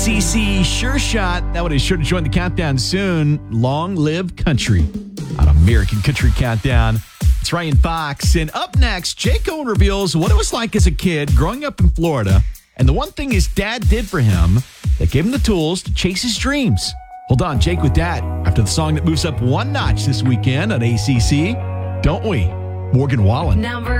CC Sure Shot. That one is sure to join the countdown soon. Long Live Country on American Country Countdown. It's Ryan Fox. And up next, Jake Owen reveals what it was like as a kid growing up in Florida and the one thing his dad did for him that gave him the tools to chase his dreams. Hold on, Jake with that after the song that moves up one notch this weekend on ACC. Don't we? Morgan Wallen. Number